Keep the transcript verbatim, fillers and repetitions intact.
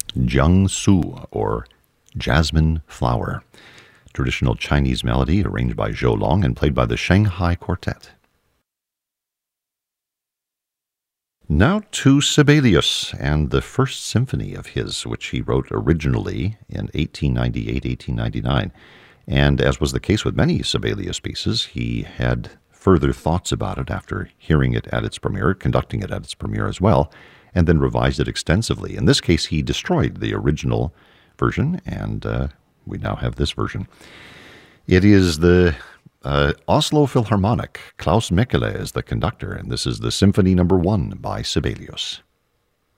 Jiangsu, or Jasmine Flower. Traditional Chinese melody arranged by Zhou Long and played by the Shanghai Quartet. Now to Sibelius and the first symphony of his, which he wrote originally in eighteen ninety-eight, eighteen ninety-nine. And as was the case with many Sibelius pieces, he had further thoughts about it after hearing it at its premiere, conducting it at its premiere as well, and then revised it extensively. In this case, he destroyed the original version, and uh, we now have this version. It is the uh, Oslo Philharmonic. Klaus Mekele is the conductor, and this is the Symphony Number One by Sibelius.